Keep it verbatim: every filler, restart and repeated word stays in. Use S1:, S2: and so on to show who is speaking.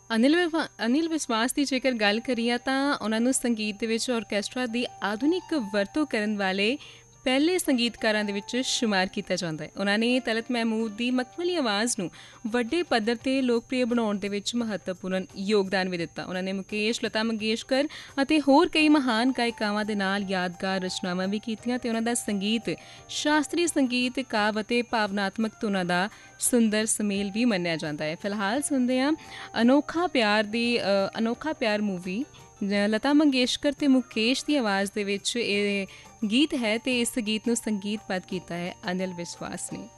S1: ਅਨਿਲ ਵਿਵਾ ਅਨਿਲ ਵਿਸ਼ਵਾਸ ਦੀ ਜੇਕਰ ਗੱਲ ਕਰੀਏ ਤਾਂ ਉਹਨਾਂ ਨੂੰ ਸੰਗੀਤ ਦੇ ਵਿੱਚ ਆਰਕੈਸਟਰਾ ਦੀ ਆਧੁਨਿਕ ਵਰਤੋਂ ਕਰਨ ਵਾਲੇ ਪਹਿਲੇ ਸੰਗੀਤਕਾਰਾਂ ਦੇ ਵਿੱਚ ਸ਼ੁਮਾਰ ਕੀਤਾ ਜਾਂਦਾ ਹੈ। ਉਹਨਾਂ ਨੇ ਤਲਤ ਮਹਿਮੂਦ ਦੀ ਮਖਮਲੀ ਆਵਾਜ਼ ਨੂੰ ਵੱਡੇ ਪੱਧਰ 'ਤੇ ਲੋਕਪ੍ਰਿਯ ਬਣਾਉਣ ਦੇ ਵਿੱਚ ਮਹੱਤਵਪੂਰਨ ਯੋਗਦਾਨ ਵੀ ਦਿੱਤਾ। ਉਹਨਾਂ ਨੇ ਮੁਕੇਸ਼, ਲਤਾ ਮੰਗੇਸ਼ਕਰ ਅਤੇ ਹੋਰ ਕਈ ਮਹਾਨ ਗਾਇਕਾਵਾਂ ਦੇ ਨਾਲ ਯਾਦਗਾਰ ਰਚਨਾਵਾਂ ਵੀ ਕੀਤੀਆਂ ਅਤੇ ਉਹਨਾਂ ਦਾ ਸੰਗੀਤ ਸ਼ਾਸਤਰੀ ਸੰਗੀਤ, ਕਾਵ ਅਤੇ ਭਾਵਨਾਤਮਕ ਧੁਨਾਂ ਦਾ ਸੁੰਦਰ ਸੁਮੇਲ ਵੀ ਮੰਨਿਆ ਜਾਂਦਾ ਹੈ। ਫਿਲਹਾਲ ਸੁਣਦੇ ਹਾਂ ਅਨੋਖਾ ਪਿਆਰ ਦੀ ਅ, ਅਨੋਖਾ ਪਿਆਰ ਮੂਵੀ। ਲਤਾ ਮੰਗੇਸ਼ਕਰ ਅਤੇ ਮੁਕੇਸ਼ ਦੀ ਆਵਾਜ਼ ਦੇ ਵਿੱਚ ਇਹ ਗੀਤ ਹੈ ਅਤੇ ਇਸ ਗੀਤ ਨੂੰ ਸੰਗੀਤਬੱਧ ਕੀਤਾ ਹੈ ਅਨਿਲ ਵਿਸ਼ਵਾਸ ਨੇ।